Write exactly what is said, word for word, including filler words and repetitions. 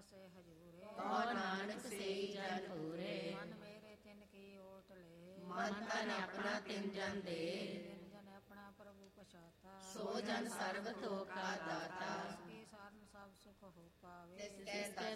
ਸੇ ਹਜੂਰੇ, ਤੋ ਨਾਨਕ ਸੇਈ ਜਨ ਪੂਰੇ। ਮਨ ਮੇਰੇ ਤਿਨ ਕੀ ਓਟ ਲੈ, ਮਨ ਤਨ ਆਪਣਾ ਤਿਨ ਜਨ ਦੇ। ਤਿਨ ਜਨ ਆਪਣਾ ਪ੍ਰਭੂ ਪਛਾਤਾ, ਸੋ ਜਨ ਸਰਬ ਥੋਕਾ ਦਾਤਾ। ਕੀ ਸਾਰਨ ਸਭ ਸੁਖ ਹੋ ਪਾਵੇ, ਤਿਸ ਕੈ